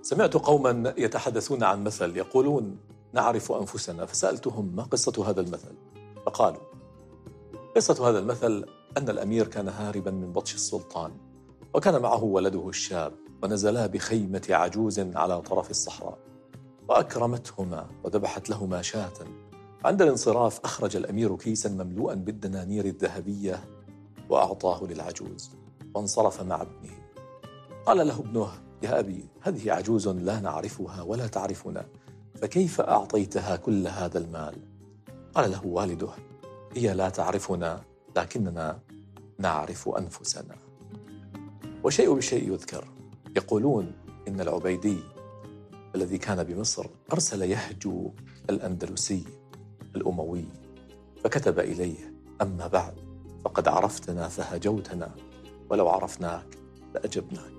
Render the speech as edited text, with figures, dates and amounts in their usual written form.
سمعت قوما يتحدثون عن مثل يقولون نعرف أنفسنا، فسألتهم ما قصة هذا المثل؟ فقالوا قصة هذا المثل أن الأمير كان هاربا من بطش السلطان، وكان معه ولده الشاب، ونزلا بخيمة عجوز على طرف الصحراء، وأكرمتهما وذبحت لهما شاة. عند الانصراف أخرج الأمير كيسا مملوءا بالدنانير الذهبية وأعطاه للعجوز، وانصرف مع ابنه. قال له ابنه: يا أبي، هذه عجوز لا نعرفها ولا تعرفنا، فكيف أعطيتها كل هذا المال؟ قال له والده: هي لا تعرفنا، لكننا نعرف أنفسنا. وشيء بشيء يذكر. يقولون إن العبيدي الذي كان بمصر أرسل يهجو الأندلسي الأموي، فكتب إليه: أما بعد، فقد عرفتنا فهجوتنا، ولو عرفناك لأجبناك.